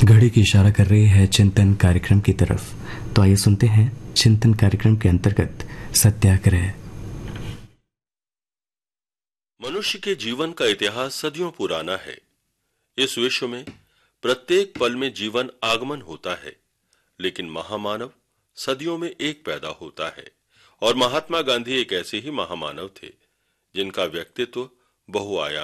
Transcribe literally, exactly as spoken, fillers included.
घड़ी की इशारा कर रही है चिंतन कार्यक्रम की तरफ। तो आइए सुनते हैं चिंतन कार्यक्रम के अंतर्गत सत्याग्रह। मनुष्य के जीवन का इतिहास सदियों पुराना है। इस विश्व में प्रत्येक पल में जीवन आगमन होता है, लेकिन महामानव सदियों में एक पैदा होता है। और महात्मा गांधी एक ऐसे ही महामानव थे जिनका व्यक्तित्व बहुआयामी